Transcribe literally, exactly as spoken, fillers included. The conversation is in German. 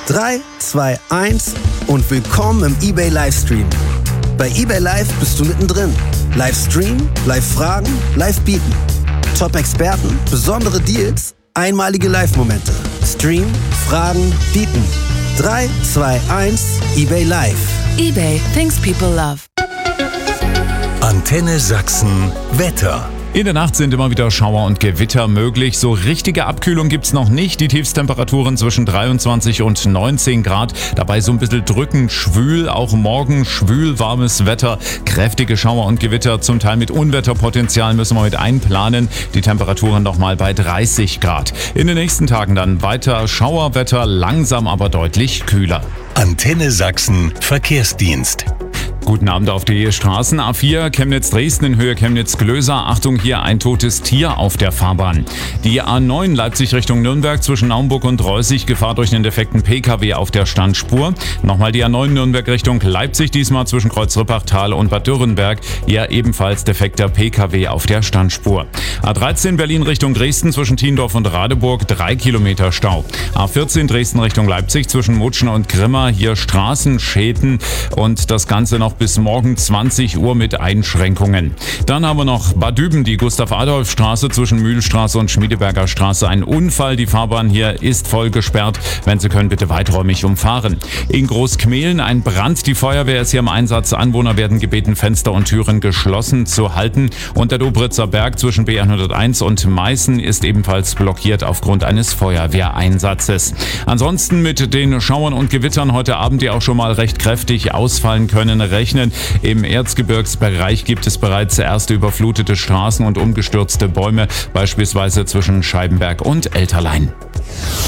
drei, zwei, eins und willkommen im eBay Livestream. Bei eBay Live bist du mittendrin. Livestream, Live-Fragen, Live-Bieten. Top-Experten, besondere Deals, einmalige Live-Momente. Stream, Fragen, Bieten. drei, zwei, eins, eBay Live. eBay, things people love. Antenne Sachsen Wetter. In der Nacht sind immer wieder Schauer und Gewitter möglich. So richtige Abkühlung gibt's noch nicht. Die Tiefstemperaturen zwischen dreiundzwanzig und neunzehn Grad. Dabei so ein bisschen drückend schwül. Auch morgen schwül warmes Wetter. Kräftige Schauer und Gewitter, zum Teil mit Unwetterpotenzial, müssen wir mit einplanen. Die Temperaturen nochmal bei dreißig Grad. In den nächsten Tagen dann weiter Schauerwetter, langsam aber deutlich kühler. Antenne Sachsen Verkehrsdienst. Guten Abend auf die Straßen. A vier Chemnitz-Dresden in Höhe Chemnitz-Glöser. Achtung, hier ein totes Tier auf der Fahrbahn. Die A neun Leipzig Richtung Nürnberg zwischen Naumburg und Reußig. Gefahr durch einen defekten P K W auf der Standspur. Nochmal die A neun Nürnberg Richtung Leipzig, diesmal zwischen Kreuz-Rippachtal und Bad Dürrenberg. Hier ebenfalls defekter P K W auf der Standspur. A dreizehn Berlin Richtung Dresden zwischen Tiendorf und Radeburg. Drei Kilometer Stau. A vierzehn Dresden Richtung Leipzig zwischen Mutschen und Grimma. Hier Straßenschäden und das Ganze noch bis morgen zwanzig Uhr mit Einschränkungen. Dann haben wir noch Bad Düben, die Gustav-Adolf-Straße zwischen Mühlstraße und Schmiedeberger Straße. Ein Unfall, die Fahrbahn hier ist voll gesperrt. Wenn Sie können, bitte weiträumig umfahren. In Großkmehlen ein Brand, die Feuerwehr ist hier im Einsatz. Anwohner werden gebeten, Fenster und Türen geschlossen zu halten. Und der Dobritzer Berg zwischen B hunderteins und Meißen ist ebenfalls blockiert aufgrund eines Feuerwehreinsatzes. Ansonsten mit den Schauern und Gewittern heute Abend, die auch schon mal recht kräftig ausfallen können, rechnen. Im Erzgebirgsbereich gibt es bereits erste überflutete Straßen und umgestürzte Bäume, beispielsweise zwischen Scheibenberg und Elterlein.